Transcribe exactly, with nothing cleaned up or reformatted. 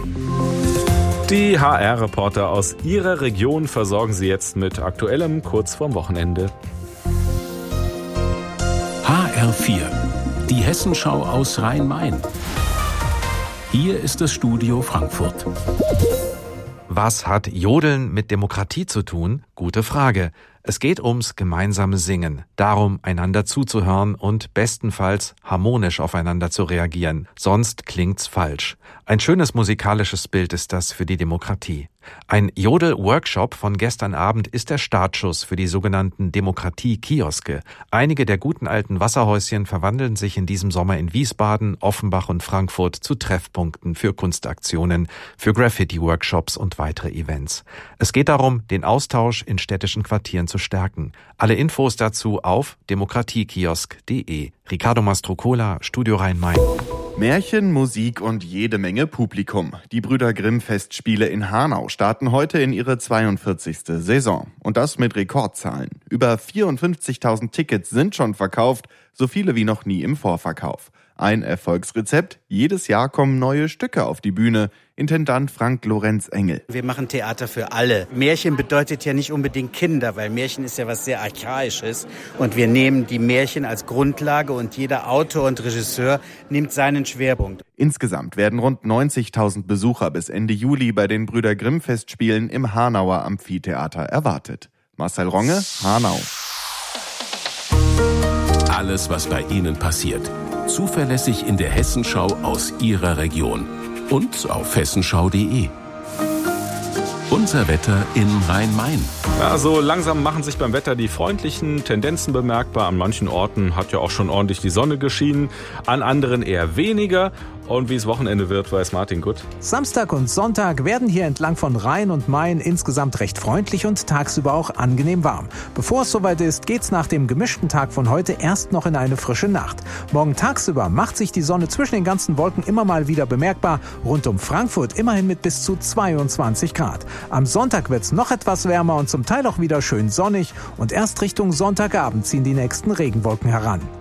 Die H R-Reporter aus Ihrer Region versorgen Sie jetzt mit Aktuellem kurz vorm Wochenende. H R vier, die Hessenschau aus Rhein-Main. Hier ist das Studio Frankfurt. Was hat Jodeln mit Demokratie zu tun? Gute Frage. Es geht ums gemeinsame Singen, darum, einander zuzuhören und bestenfalls harmonisch aufeinander zu reagieren. Sonst klingt's falsch. Ein schönes musikalisches Bild ist das für die Demokratie. Ein Jodel-Workshop von gestern Abend ist der Startschuss für die sogenannten Demokratie-Kioske. Einige der guten alten Wasserhäuschen verwandeln sich in diesem Sommer in Wiesbaden, Offenbach und Frankfurt zu Treffpunkten für Kunstaktionen, für Graffiti-Workshops und weitere Events. Es geht darum, den Austausch in städtischen Quartieren zu stärken. Alle Infos dazu auf demokratiekiosk punkt de. Ricardo Mastrocola, Studio Rhein-Main. Märchen, Musik und jede Menge Publikum. Die Brüder Grimm Festspiele in Hanau starten heute in ihre zweiundvierzigste Saison. Und das mit Rekordzahlen. Über vierundfünfzigtausend Tickets sind schon verkauft, so viele wie noch nie im Vorverkauf. Ein Erfolgsrezept: Jedes Jahr kommen neue Stücke auf die Bühne. Intendant Frank Lorenz Engel. Wir machen Theater für alle. Märchen bedeutet ja nicht unbedingt Kinder, weil Märchen ist ja was sehr Archaisches. Und wir nehmen die Märchen als Grundlage und jeder Autor und Regisseur nimmt seinen Schwerpunkt. Insgesamt werden rund neunzigtausend Besucher bis Ende Juli bei den Brüder Grimm Festspielen im Hanauer Amphitheater erwartet. Marcel Ronge, Hanau. Alles, was bei Ihnen passiert. Zuverlässig in der Hessenschau aus Ihrer Region. Und auf hessenschau punkt de. Unser Wetter in Rhein-Main. Ja, so langsam machen sich beim Wetter die freundlichen Tendenzen bemerkbar. An manchen Orten hat ja auch schon ordentlich die Sonne geschienen, an anderen eher weniger. Und wie es Wochenende wird, weiß Martin gut. Samstag und Sonntag werden hier entlang von Rhein und Main insgesamt recht freundlich und tagsüber auch angenehm warm. Bevor es soweit ist, geht's nach dem gemischten Tag von heute erst noch in eine frische Nacht. Morgen tagsüber macht sich die Sonne zwischen den ganzen Wolken immer mal wieder bemerkbar. Rund um Frankfurt immerhin mit bis zu zweiundzwanzig Grad. Am Sonntag wird's noch etwas wärmer und zum Teil auch wieder schön sonnig. Und erst Richtung Sonntagabend ziehen die nächsten Regenwolken heran.